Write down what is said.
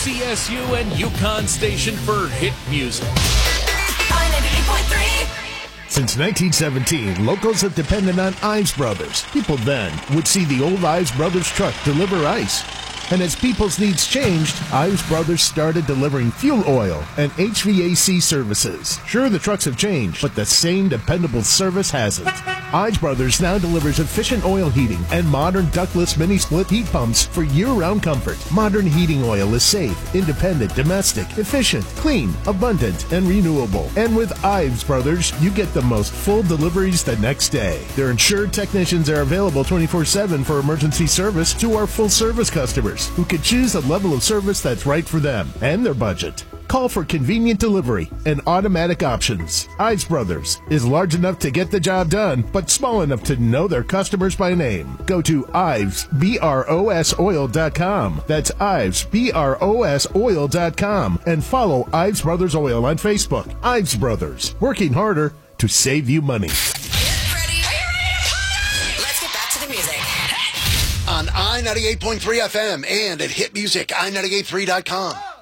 CSU and Yukon station for hit music. I-98.3. Since 1917, locals have depended on Ives Brothers. People then would see the old Ives Brothers truck deliver ice. And as people's needs changed, Ives Brothers started delivering fuel oil and HVAC services. Sure, the trucks have changed, but the same dependable service hasn't. Ives Brothers now delivers efficient oil heating and modern ductless mini-split heat pumps for year-round comfort. Modern heating oil is safe, independent, domestic, efficient, clean, abundant, and renewable. And with Ives Brothers, you get the most full deliveries the next day. Their insured technicians are available 24/7 for emergency service to our full-service customers, who can choose a level of service that's right for them and their budget. Call for convenient delivery and automatic options. Ives Brothers is large enough to get the job done, but small enough to know their customers by name. Go to IvesBrosoil.com. That's IvesBrosoil.com. And follow Ives Brothers Oil on Facebook. Ives Brothers, working harder to save you money. Get ready. Are you ready to party? Let's get back to the music. On I-98.3 FM and at hitmusic, I983.com.